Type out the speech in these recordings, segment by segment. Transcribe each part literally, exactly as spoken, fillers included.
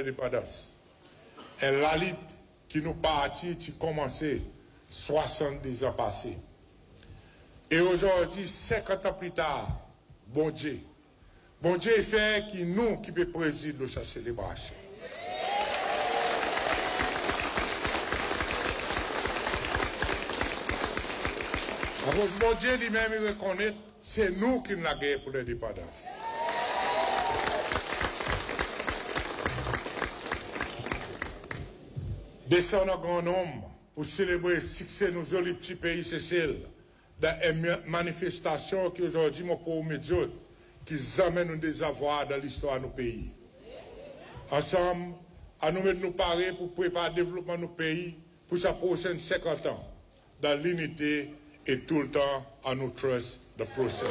l'indépendance. Et la lutte qui nous partit, qui commençait soixante-dix ans passés. Et aujourd'hui, cinquante ans plus tard, bon Dieu, bon Dieu fait qui nous qui peut présider sa célébration. À cause bon Dieu lui-même il reconnaît, c'est nous qui nous la guerre pour l'indépendance. Descendre en grand nombre pour célébrer le succès de nos jolis petits pays Cécile dans une manifestation qui aujourd'hui m'ont pour médias qui amène un désavoi dans l'histoire de nos pays. Ensemble, à nous mettre nous parer pour préparer le développement de nos pays pour sa prochaine cinquante ans dans l'unité et tout le temps à nous trust the process.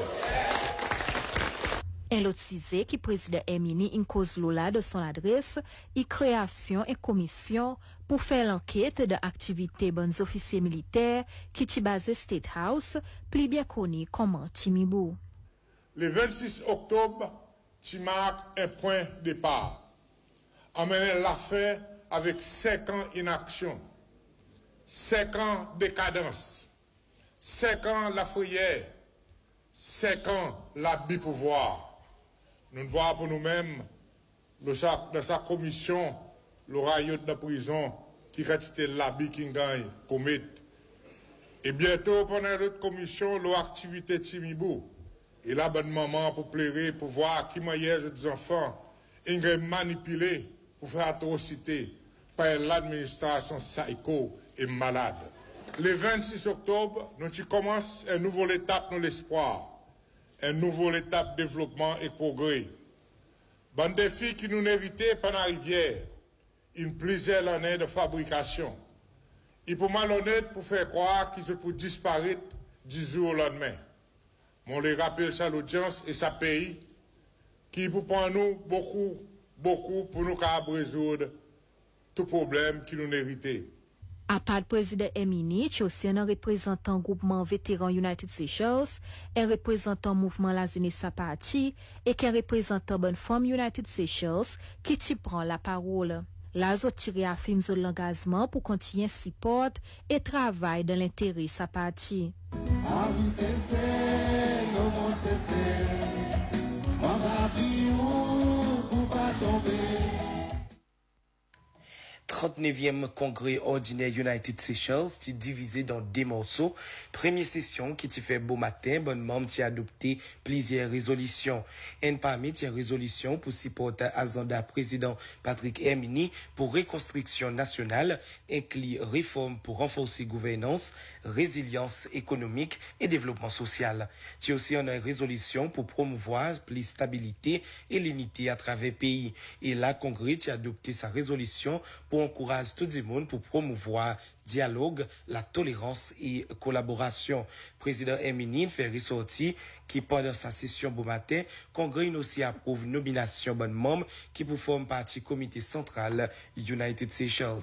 Un autre sujet qui président Emini une cause lola de son adresse, y création et commission pour faire l'enquête de activités bonnes officiers militaires qui t'y basé State House, plus bien connu comme Timibou. Le vingt-six octobre, tu marques un point de départ. Emmener l'affaire avec cinq ans inaction, cinq ans décadence, cinq ans la fourrière, cinq ans la bipouvoir. Nous ne voyons pour nous-mêmes, dans sa commission, le rayon de la prison qui restait l'habit qui gagne commet. Et bientôt, pendant l'autre commission, l'activité Timibou. Et là, bonne maman pour plairer, pour voir qui maillait des enfants, et manipuler pour faire atrocité par l'administration psycho et malade. Le vingt-six octobre, nous commençons une nouvelle étape dans l'espoir. Un nouveau étape de développement et progrès. Bande de filles qui nous héritaient pendant la rivière, une plusieurs années de fabrication. Il peut malhonnête pour faire croire qu'ils se pour disparaître du jour au lendemain. On les rappelle ça l'audience et ça pays qui pour nous beaucoup, beaucoup pour nous résoudre tout problème qui nous héritait. À part le président Emini, il y a aussi un représentant groupement vétéran United Seychelles, un représentant mouvement Lazine Sapati et un représentant bonne femme United Seychelles qui t'y prend la parole. Lazo tiré affirme son engagement pour continuer support et travail dans l'intérêt Sapati. trente-neuvième congrès ordinaire United Seychelles, qui divisé dans deux morceaux. Première session qui t'y fait beau matin, bonne membre qui a adopté plusieurs résolutions. Et parmi ces résolutions pour supporter agenda président Patrick Emini pour reconstruction nationale, inclut réforme pour renforcer gouvernance, résilience économique et développement social. Tu aussi une résolution pour promouvoir plus stabilité et l'unité à travers le pays. Et là, congrès qui a adopté sa résolution pour encourager tout le monde pour promouvoir dialogue, la tolérance et collaboration. Président Emini fait ressortir qui pendant sa session bon matin, congrès aussi approuve nomination bonne membre qui pour former partie comité central United Seychelles.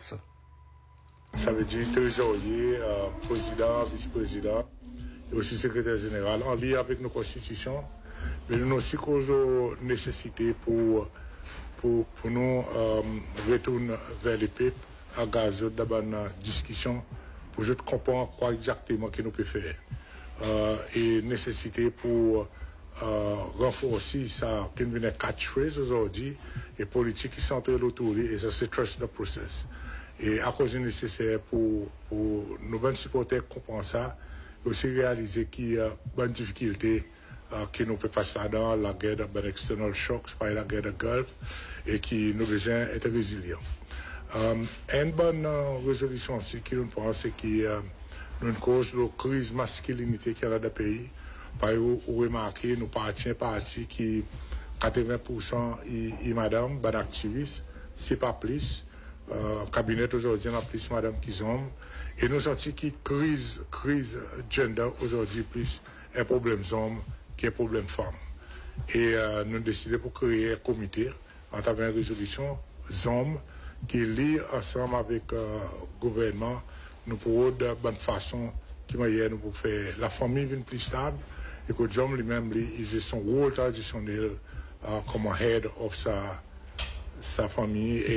Ça veut dire trésorier, euh, président, vice-président et aussi secrétaire général en lien avec nos constitutions, mais nous aussi cause nécessité pour Pour, pour nous euh, retourner vers les peuples à gaz de la discussion pour je comprendre quoi exactement que nous pouvons faire. Euh, et nécessité pour euh, renforcer ça, qui est une catchphrase aujourd'hui, et politique qui sont autour, et ça c'est trust the process. Et à cause nécessaire pour, pour nos bonnes supporters comprendre ça, et aussi réaliser qu'il y a bonne difficulté Uh, qui nous peut passer dans la guerre de external shocks, par la guerre de Gulf, et qui nous besoin d'être résilients. Um, une bonne uh, résolution aussi qui nous pense qui uh, nous cause de la crise masculinité qu'il y a dans le pays. Par exemple, vous remarquez, nous partons parti qui quatre-vingts pour cent est madame, bon activiste, c'est pas plus. Uh, cabinet aujourd'hui, on a plus madame qui hommes. Et nous sentons que crise, crise gender aujourd'hui plus un problème hommes qui est un problème femme. Et euh, nous décidons pour créer un comité en travers une résolution hommes qui lie ensemble avec le euh, gouvernement, nous pourrons de bonne façon qui nous pour faire la famille une plus stable et que les hommes lui-même ils ont son rôle traditionnel euh, comme head of sa, sa famille. Et